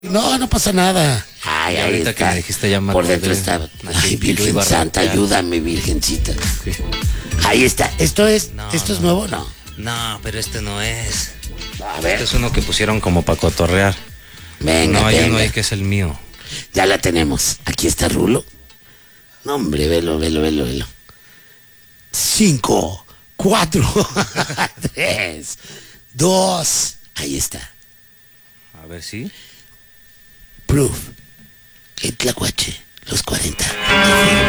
No, no pasa nada. Ay, Y ahí ahorita está. que me dijiste ya me Por acordé. dentro está. Ay, Aquí, Virgen iba a Santa, rapear. ayúdame, Virgencita. Sí. Ahí está. ¿Esto es No, nuevo? No. No, pero este no es. A Este ver. es uno que pusieron como para cotorrear. Venga, No, hay uno venga. ahí que es el mío. Ya la tenemos. Aquí está Rulo. No, hombre, velo. 5, 4, 3, 2. Ahí está. A ver si. Proof. El Tlacuache. Los 40.